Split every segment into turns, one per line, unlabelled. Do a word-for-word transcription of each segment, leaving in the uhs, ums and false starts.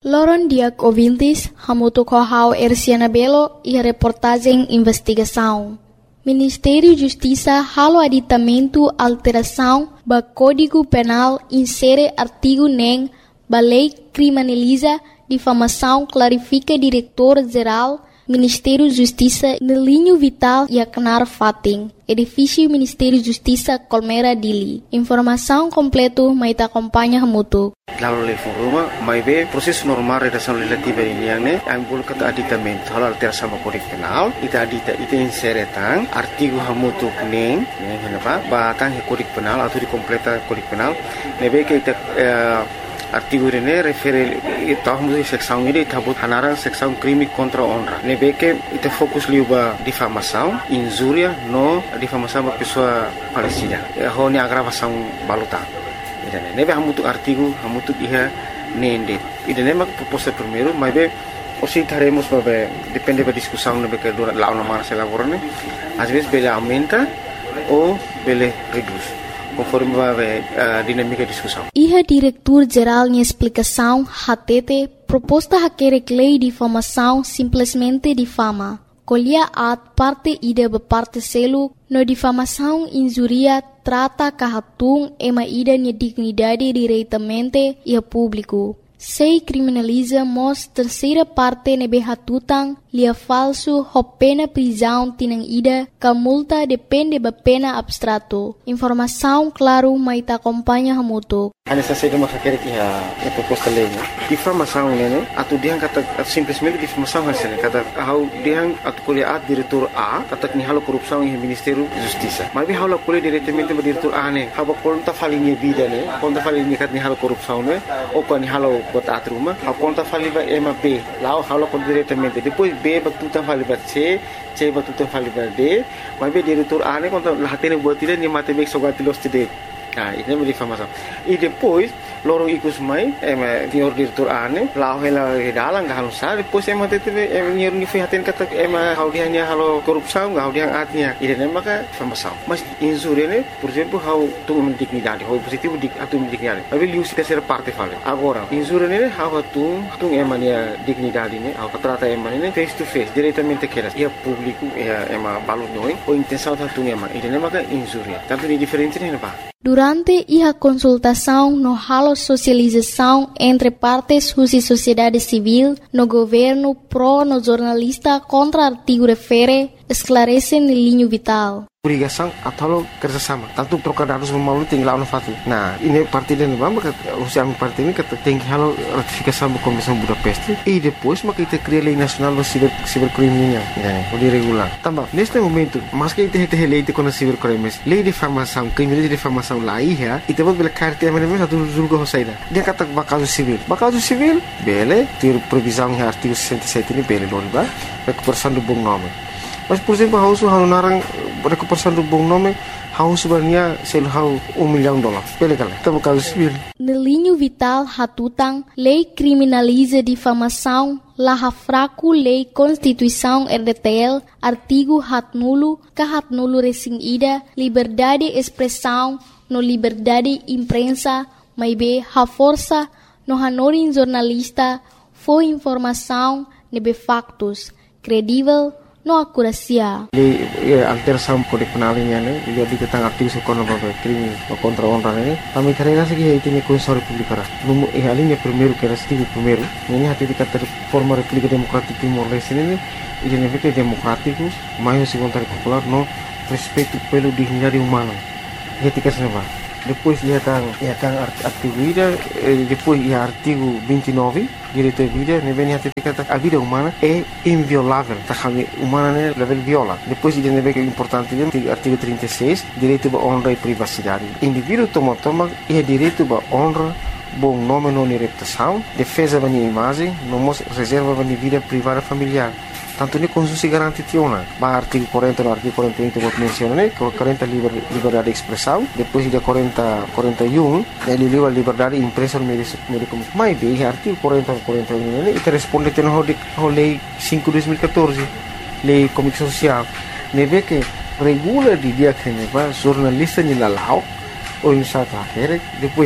Loron Diak ouvintes, hamuto kohau Erciana Belo e a reportagem investigação. Ministério da Justiça halo aditamento alteração ba Código Penal insere artigo nem ba lei criminaliza difamação clarifica diretor-geral Ministério da Justiça no linho vital e acnar fating. Edifício Ministério da Justiça Colmeira Dili. Informação completo mai ta acompanha hamuto.
Lalu level rumah, mai be proses normal redação legislativa ini yang ne, ambul kata aditamento hal alteração sama Código Penal, ita adita ita inseretang artigo hamutu neng, neng kenapa? Batang Código Penal atau dikompleta Código Penal, nebe ke ita artigo ini refere tahu mesti seksão ini tabut hanaran seksão crime contra honra. Nebe ke ita fokus liuba difamação, injúria no difamação ba pessoa falecida. Ho ni agravação baluta. Idane nebe hamutu artigo hamutu iha nende. Idane mak proposta primeiro, mas be osi taremos babe depende da discussão nebe que dura lá na marcha laborane. Às vezes bele aumenta ou bele reduz. Conforme vai a dinâmica de discussão.
Iha diretor-geral de explicação, H T T, proposta a querer lei de difamação simplesmente difama. Colhia a parte ida be parte selo, no difamação injuria trata kahatung ema ida ni dignidade diretamente e a público. Sei criminaliza mos terceira parte nebe hatutang lia falso ho pena prisão tinang ida ka multa depende ba pena abstrato. Informação claro mai ta acompanha hamuto.
Hanya saja mas akhirnya ia ia proposta lei ne. Difamação ne, atau dia kata simplesmente difamação hasilnya kata how dia atau kuliah diretor A kata ni halo korupção em Ministério da Justiça. Mas dia halo kuliah diretamente ba diretor A ne, haba konta falinha vida ne, konta falinha kat ni halo korupção ne, ou kan ni halo bota atruma, haba konta faliva ema B, lá halo kon diretamente. Depois B ba tutan faliva C, C ba tutan faliva D, mas be diretor A ne konta lahatene buat dia ni matemek sogatilos tide. Nah, ini menjadi difamação. E depois, lorong ikut mai, em senhor diretor ane, lau hela dalang gak halus sah. Depois em mati teve em senhor nifihatin kata em hal dia hanya halo korupsau gak hal dia artinya. Ini nama ka difamação. Mas insure ne, por exemplo, hal tu dignidade, hal positivo dik atu dignidade. Tapi liu si terceira parte fale. Agora, insure ne hal tu tu em ania dignidade ne, hal trata em ne face to face, diretamente keras. Ia público, ia em balut noi, ou intenção tu em. Ini nama ka insure. Tanto ni diferente ne apa?
Durante a consultação no halo socialização entre partes e sociedade civil, no governo pro no jornalista contra artigo refere, esclarece no linho vital.
Obrigação atau kerjasama. Tanto trocar dados melalui tinggal no fatu. Nah, ini parti dan bamba kata usia parti ini kata tinggi halo ratifikasi sama Komisi Budapest. E depois maka kita cria lei nasional do cyber cybercriminal. Ya, o de regular. Tambah, neste momento, mas que kita hete lei de com cybercrimes, lei de difamação, crime de difamação lá ia, e temos bela carta a mesma satu julga hosaida. Dia kata bakal civil. Bakal civil, bele, ter previsão em artigo sessenta e sete ini bele loriba, recuperação do bom nome. Mas, por exemplo, hau su hau narang recuperação do bom nome, hau sebenarnya sel hau um milhão de dólares. Bele kala, tamo caso civil.
No linho vital hatutang, lei criminaliza difamação, laha fraco lei Constituição R D T L, artigo hat nulo, ka hat nulo resing ida, liberdade expressão, no liberdade imprensa, mai be ha força, no hanorin jornalista, foi informação, nebe factos, credível, no akurasia.
Di alteração Código Penal ini ne, jadi tentang artigo sekono babe crime contra honra ne. Kami karena segi itu ni Constituição Republicana. Numu eh alinha primeiro que era artigo primeiro. Ini hati dikata forma República Democrática Timor-Leste ini, ini negara democrático, mais segundo popular no respeito pelo dignidade humana. Ketika senapa. Depois ia kan ia kan artigo ida, depois ia artigo vinte e nove, direito à vida, ne vem hati dikata a vida humana é inviolável, tá kami humana ne level viola. Depois ia ne que importante dia artigo trinta e seis, direito à honra e privacidade. Indivíduo toma toma ia direito à honra, bom nome não reputação, defesa da imagem, não reserva da vida privada familiar. Tanto ni konstitusi garanti tiona. Ba artigo quarenta no artigo quarenta e um vou mencionar, né? quarenta liber, liberdade de expressão, depois de quarenta, quarenta e um, ele livre liberdade de imprensa no meio de comunicação. Mas bem, artigo quarenta, quarenta e um, né? E responde tem no lei cinco de dois mil e quatorze, lei comunicação social. Ne vê que regula de dia que ne va jornalista ni lalau ou em South Africa, depois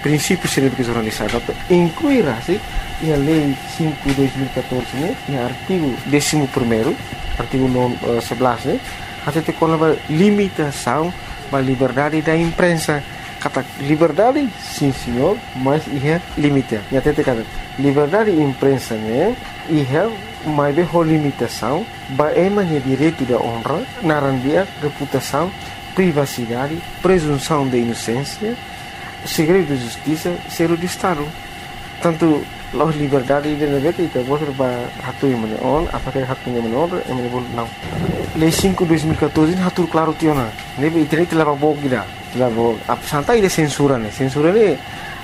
princípios científicos jornalizados, incluirá-se a Lei cinco de dois mil e catorze, né, e o artigo décimo primeiro, artigo sebelas, né, até ter com a limitação da liberdade da imprensa. Kata liberdade, sim senhor, mas é limite. E até ter kata liberdade da imprensa, né, é mais bem a limitação, é mais direito da honra, narandia, reputação, privacidade, presunção de inocência, segredo de justiça, segredo de Estado. Tanto a liberdade de negara itu boleh berhatu yang mana on, apakah hak yang mana on, yang mana boleh não. Lei cinco de dois mil e catorze hatu claro tiona. Nebe internet telah bawa kita, telah bawa. Apa santai dia censura ni, censura ni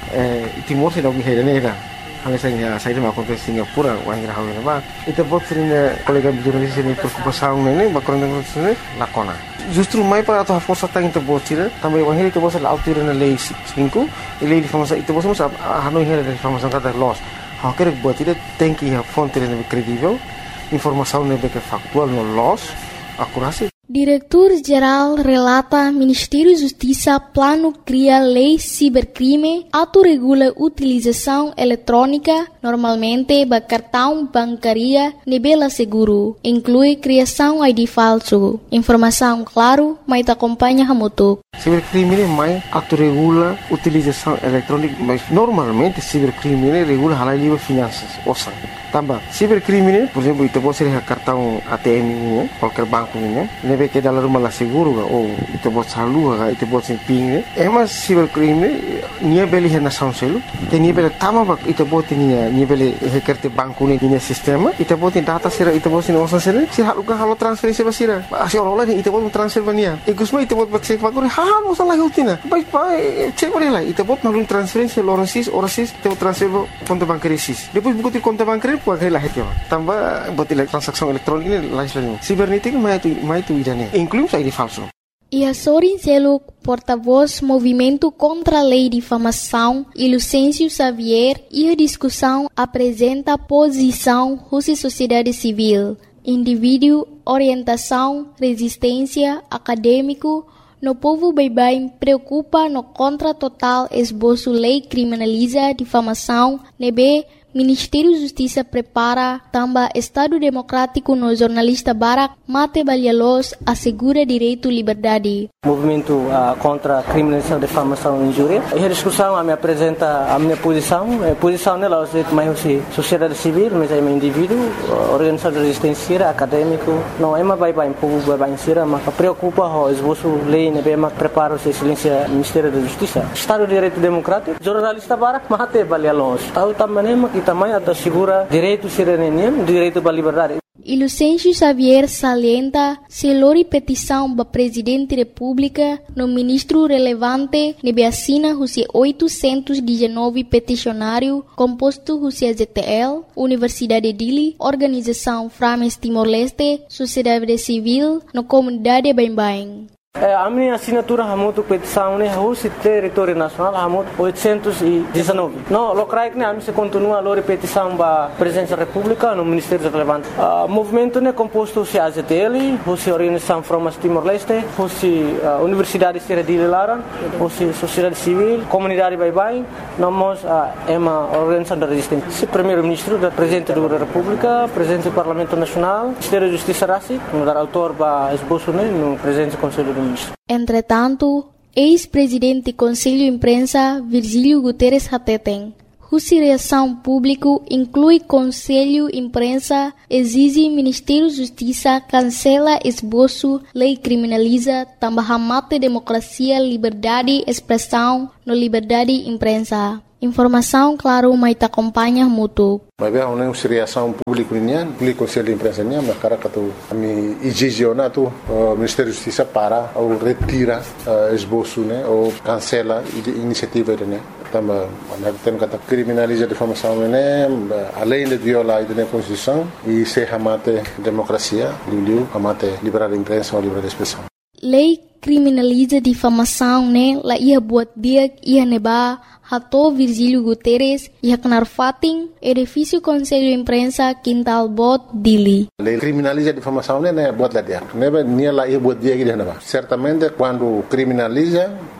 Timor se lagi hera ni dah. Hanya saya saya dah makan ke Singapura, orang yang hawi nama. Itu buat sering kolega jurnalis ini berkumpul ni, bakal dengan sini lakona. Justru mai para atau força tang itu buat sih, tambah orang itu buat laut tiran lei cinco, lei informasi itu buat semua hanoi hera informasi kata loss. Há que buat tidak tem que a fonte lebih kredibel, informasi lebih faktual, no loss, akurasi.
Diretor-Geral relata Ministério da Justiça plano cria lei cibercrime, autorregula utilização eletrônica, normalmente ba cartão bancária nebela seguro, inclui criação I D falso. Informação claro, mas te acompanha hamutuk.
Cibercrime mais autorregula utilização eletrônica, mas normalmente cibercrime regula halal livre finanças, ouça. Tambah, cibercrime, por exemplo, itu pode ser cartão A T M ini, qualquer banco ini, nebe que dalam rumah lah seguro ga, ou itu pode salur ga, itu pode ser ping ni. Emas cibercrime, nia beli hena sound selu, te nia beli tama bak, itu pode nia nia beli hekerte banco ni nia sistema, itu pode data sira, itu pode nia osan sira, si halu ga halu transferensi basira, asi orang lain itu pode transfer bania, ikusma itu pode cek banco ni, halu osan lagi utina, baik baik cek boleh lah, itu pode nalun transferensi orang sis, orang sis, itu transfer konto bankari sis, depois buku ti konto bankari puai lah hati orang. Tambah buat transaksi elektronik ini lain lain. Sibernetik mai tu mai tu idane. Incluye I D falso.
E Sorin Seluk, porta-voz Movimento contra a Lei de Difamação, e Lucêncio Xavier, e a discussão apresenta posição Rússia Sociedade Civil, indivíduo, orientação, resistência, acadêmico. No povo bem-bem preocupa no contra total esboço lei criminaliza difamação, nebe Ministério da Justiça prepara também Estado Democrático no jornalista Barak Mate Balialos assegura direito à liberdade.
Movimento uh, contra a criminalização, difamação e injúria. E a discussão a me apresenta a minha posição. A posição dela é mais sociedade civil, mas é um indivíduo, organização de resistência, acadêmico. Não é mais bem povo bem bem mas preocupa o esboço lei, né, mas prepara o silêncio Ministério da Justiça. Estado de Direito Democrático, jornalista Barak Mate Balialos. Estado também e também assegura direito cidadania, direito à liberdade.
E Lucêncio Xavier salienta se lori petição para presidente da República no ministro relevante nebe assina Rússia oitocentos e dezenove peticionário composto Rússia Z T L, Universidade Dili, Organização Frames Timor-Leste, Sociedade Civil, no comunidade Bem-Bem.
A minha assinatura hamutu petição né Rússia território nacional hamutu oitocentos e dezenove. Não, locais né a mim se continua a lori petição para presidente da República no Ministério relevante. O movimento né composto se A Z T L, Rússia Organização Frames Timor-Leste, Rússia Universidade de Laran, Rússia Sociedade Civil, Comunidade Bem-Bem, nós é uma organização da resistência. Primeiro-Ministro da Presidente da República, Presidente do Parlamento Nacional, Ministério da Justiça Rassi, no dar autor para esboço né no Presidente do Conselho do Ministro.
Entretanto, ex-presidente do Conselho de Imprensa, Virgílio Guterres Hateten, Rússia Reação Público inclui Conselho de Imprensa, exige Ministério da Justiça, cancela esboço, lei criminaliza, também mata democracia, liberdade, expressão, no liberdade de imprensa. Informação, claro, mas te acompanha muito.
Mas bem, a Rússia Reação Público nian, público Conselho de Imprensa nian, mas cara que tu a mim exigionar tu Ministério da Justiça para ou retira esboço, né, ou cancela iniciativa, né. Também, nós temos que criminalizar a difamação, né, além de violar a Constituição e se amate democracia, liu amate liberdade de imprensa ou liberdade de expressão.
Lei criminaliza difamação, né, lá ia buat dia ia neba Hato Virgílio Guterres ia kenar fating edifício Conselho de Imprensa Quintal Bot Dili.
Lei criminaliza a difamação, né, buat lá dia. Neba nia lá ia buat dia que dia neba. Certamente quando criminaliza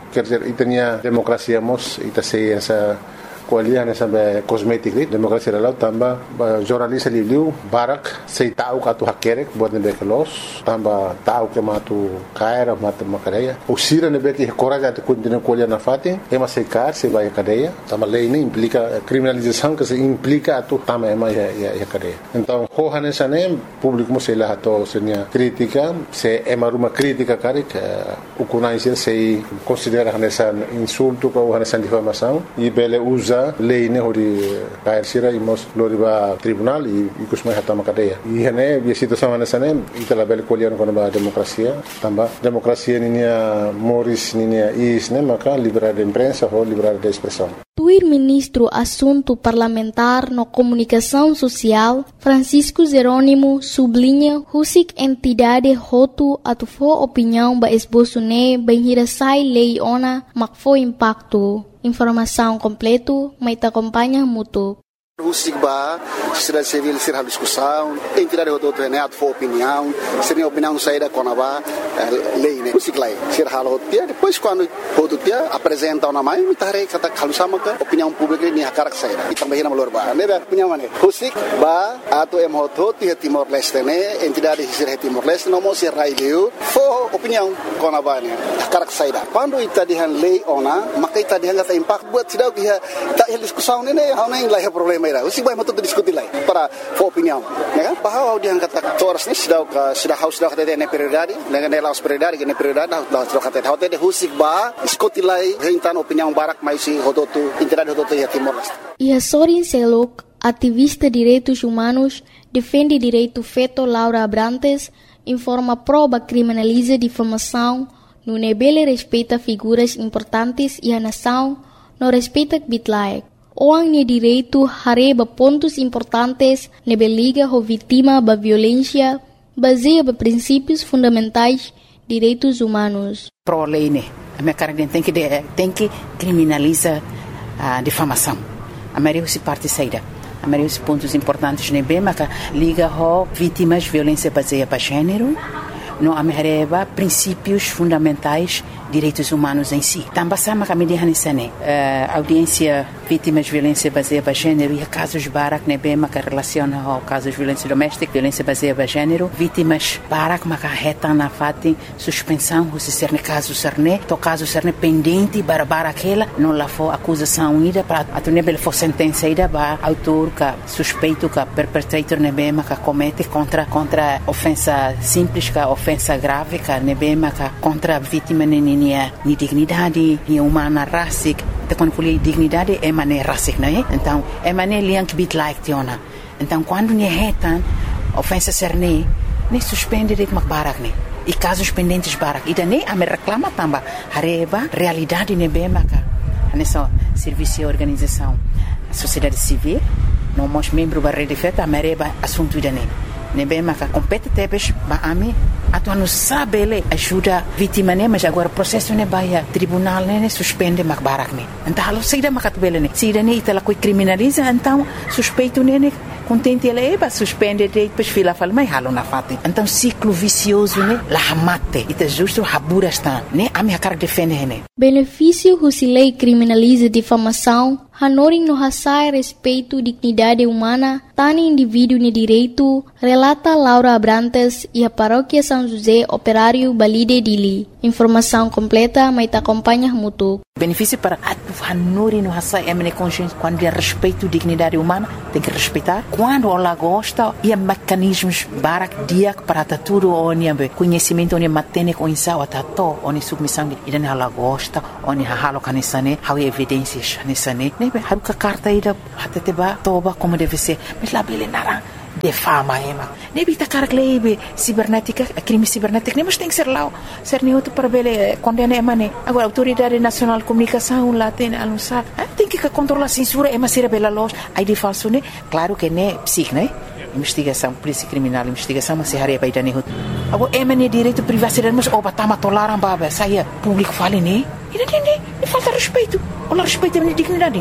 quer dizer, e tinha democracia mos, e sei essa kualiah na sampai kosmetik ni demokrasi dalau tambah jurnalis liu barak sei tahu katu hakerek buat nebe kelos tambah tahu ke matu kaira matu makadeya usira nebe ki coraja te continua kualiah na fati ema sei kar sei vai cadeia tambah lei ini implica criminalização que se implica atu tambah ema ya ya cadeia então hohane sane público mo sei lá to senia crítica se ema ruma crítica karik ukunai sei considera nessa insulto ko nessa difamação e bele usa lei ne hori kair sira imos loriba tribunal e kusmai hatama cadeia e hene bi situação nessa ne itala bele kolian kono ba demokrasia tamba demokrasia ninia moris ninia is ne maka liberdade de imprensa ou liberdade de expressão.
O ministro Assunto Parlamentar no Comunicação Social, Francisco Jerônimo, sublinha husik entidade hotu atufo opinião ba esboço ne bem hirasai lei ona makfo impacto. Informação completo, mas te acompanha mútuo.
Husik ba, sociedade civil ser a discussão, entidade do treinado for opinião, seria opinião saída com a ba lei né, husik lei, ser halo dia, depois quando o dia apresenta uma mãe, me tarei kata kalau sama ke opinião pública ni hakarak saída, e também na melhor ba, né, opinião mana, husik ba, atau em hoto dia Timor Leste né, entidade ser Timor Leste, não ser raileu, for opinião com a ba né, hakarak saída. Quando ita dihan lei ona, maka ita dihan kata impact buat tidak dia tak diskusão né, hau nem lah problema. Usik vai mato diskuti lai para for opinião, né? Bahwa dia kata toras ni sudah sudah haus sudah kata ne prioridade, dengan ne laus prioridade, ne prioridade dah sudah kata hotel de husik ba diskuti lai hentan opinião barak mais si hototu entidade hototu ya Timor Leste.
E a Sorin Selok, ativista direitos humanos, defende direito feto Laura Abrantes, informa prova criminaliza difamação, no nebele respeita figuras importantes e a nação não respeita bitlaek. Orang ni direito hareba pontos importantes nebe liga ho vítima ba violência baseia ba princípios fundamentais direitos humanos.
Pro lei né, a minha cara tem que tem que criminaliza a difamação. A maioria se parte saída. A maioria dos pontos importantes nebe maca liga ho vítimas violência baseia ba gênero. No amereba princípios fundamentais direitos humanos em si. Também sama kami dihan isane audiência vítimas de violência baseada em gênero e casos barak nebe maka relaciona ao casos de violência doméstica, violência baseada em gênero, vítimas barak maka reta na fati suspensão se ser ne caso serne, to caso serne pendente para barakela, não lá for acusação ida para a nebe for sentença ida ba autor ka suspeito ka perpetrator nebe maka comete contra contra ofensa simples ka ofensa grave ka nebe maka contra a vítima ni ni dignidade ni humana rasik te quando fui dignidade é mané rasik né então é mané liank bit like tiona então quando ni retan ofensa serne ni suspende det mak barak ne e casos pendentes barak e daí a me reclama tamba hareba realidade ne be maka nessa serviço e organização a sociedade civil não mos membro ba rede feta mereba assunto idane ne be maka compete tebes ba ami atu não sabe ele ajuda vítima né mas agora processo ne baia tribunal né suspende mak barak ne então halo saída makat bele ne saída ne itala coi criminaliza então suspeito ne contente ele é suspende depois fila fala mas halo na fati então ciclo vicioso né la mate ita justo habura está né a minha cara defende ne
benefício husilei criminaliza difamação Hanoring no hasai respeito dignidade humana, tani indivíduo ni direito, relata Laura Abrantes e a paróquia São José Operário Balide Dili. Informação completa, mas te acompanha mútuo.
Benefício para a Hanoring no hasai é minha consciência quando é respeito dignidade humana, tem que respeitar. Quando ela gosta, e mecanismos barak diak para tudo onde conhecimento onde matene com insau atato onde submissão e dan ela gosta onde halo kanisane, há evidências nisane. Haruka carta ida até teba toba como deve ser mas lá bele nara de fama ema nebi ta cara glebe cibernética crime cibernético nem mas tem que ser lá ser nem outro para bele condena ema né agora autoridade nacional de comunicação lá tem anunciar tem que controlar a censura ema ser bela loja aí de falso né claro que né psic né investigação polícia criminal investigação mas se haria baida né agora ema né direito privacidade mas oba tama tolaram baba saia público fale né e não tem nem falta respeito olha respeito a minha dignidade né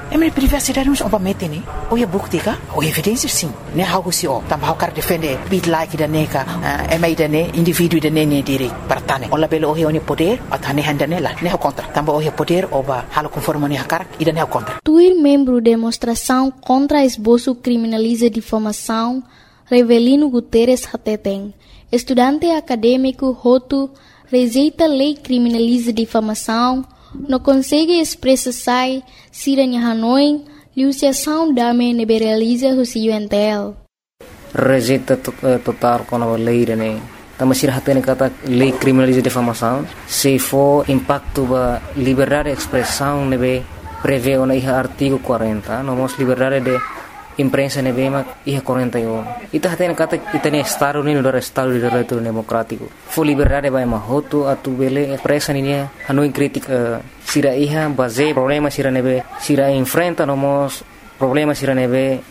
É minha privacidade não oba mete ni. Ou é bukti ka? Ou evidência sim. Ne hau si o. Tam hau kar defender bid like da neka. É mai da ne indivíduo da ne ne diri partane. Ola belo o oni poder atane handane la. Ne hau contra. Tamba o poder oba halo conforme ni hakar ida ne hau contra.
Tuir membro demonstração contra esboço criminaliza difamação Revelino Guterres Hateteng. Estudante acadêmico Hotu rejeita lei criminaliza difamação, não consegue expressar sai, siranya Hanoi, liusiação dame neberaliza o C U N T L.
Rejeita total com a lei, né? Também se hatene kata lei criminaliza difamação, se for impacto ba liberdade de expressão nebe prevê o iha artigo quarenta, nomos liberdade de imprensa nebe mak iha quarenta e um. Ita hatene kata itane estado ni no estado de direito democrático. Fo liberdade ba mahoto atu bele expressa ni Hanoi crítica sira iha base problema sira nebe sira enfrenta nomos problema sira nebe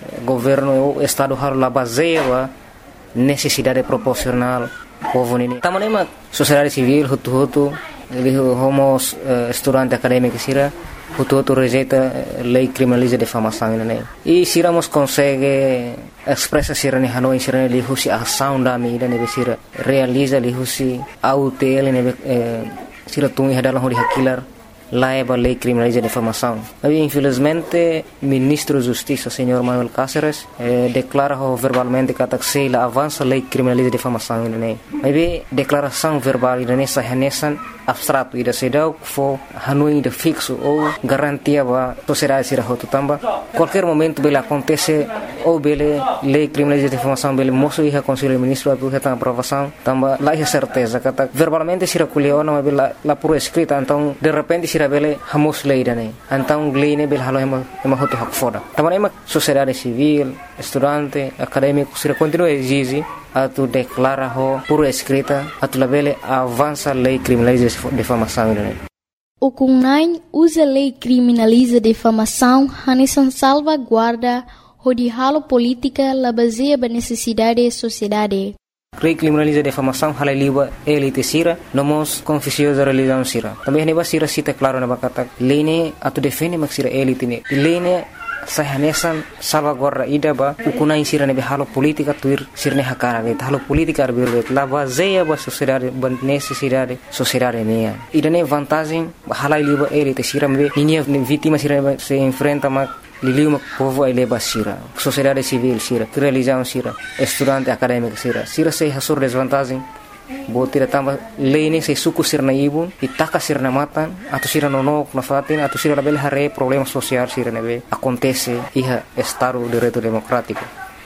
governo o estado har la base ba necessidade proporcional povo nini. Tamanema sociedade civil hutu-hutu ele homos uh, estudante acadêmico sira hutu-hutu rejeita lei criminaliza difamação nini. E siramos consegue expressa sira ni Hanoi sira ni husi ação da mi da nebe sira realiza li husi autel nebe eh, sira tungi hadalah hodi hakilar laiba lei criminaliza difamação. Mas infelizmente ministro da Justiça, senhor Manuel Cáceres, eh, declara verbalmente que a la avança lei criminaliza difamação ini. Mas declaração verbal ini sahanesan abstrato ida sedau fo Hanoi de fixo ou garantia ba sociedade sira hotu tamba. Qualquer momento bela acontece ou bele lei criminaliza difamação bele moço iha conselho ministro atu heta aprovação tamba lá é certeza kata verbalmente sira kuliona mas bela la pura escrita então de repente sira bele hamos lei dane então lei ne bele halo ema ema hotu hak foda tamba ema sociedade civil estudante acadêmico sira continua exige atu declara ho pura escrita atu la bele avança lei criminaliza difamação dane.
O Kunnain usa lei criminaliza difamação hanesan salvaguarda hodi halo política la baseia ba necessidade sociedade.
Lei criminaliza difamação halai liba elite sira nomos confusiosa religião sira. Também neba sira cita claro na bakata lei ne atu defende mak sira elite ne. Lei ne sahanesan salvaguarda ida ba o Kunnain sira nebe halo política tuir sirne hakara ge halo política arbir la baseia ba sociedade ba necessidade sociedade mea. Ida ne vantagem halai liba elite sira me ninia vítima sira se enfrenta mak liliu mak povo ai leba sira sociedade civil sira religião sira estudante acadêmico sira sira se hasur desvantagem botira tamba lei ne se suku sirna ibun itaka sirna matan atau sira nonok na fatin atau sira label hare problema social sira nebe acontece iha estado de direito democrático.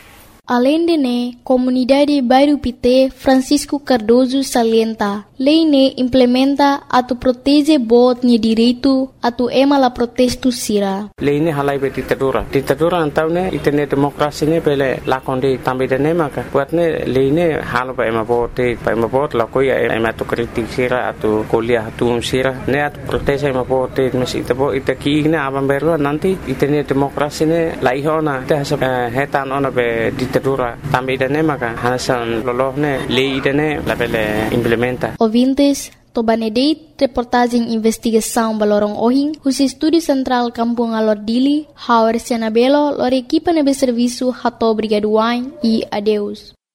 Além de ne, comunidade Bairro Pité Francisco Cardoso salienta, lei ne implementa atu protege bot ni direito atu ema la protesto sira.
Lei ne halai be ditadura. Ditadura antau ne itene demokrasi ne pele lakonde tambe de ne maka. Buat ne lei ne halo ba ema bote, ba ema bot la koia ema tu kritik sira atu kuliah atu sira ne atu protege ema bote mesi tabo itaki ne abam berlo nanti itene demokrasi ne laihona te hasa hetan ona be ditadura tambe de ne maka hasan lolohne lei de ne la pele implementa.
Ouvintes, Tobanedeit, reportagem investigação Balorong Ohing, os Estúdio Central Kampung Alor Dili, Hauer Sianabelo, lor equipa nebe serviço Hato Brigaduain e adeus.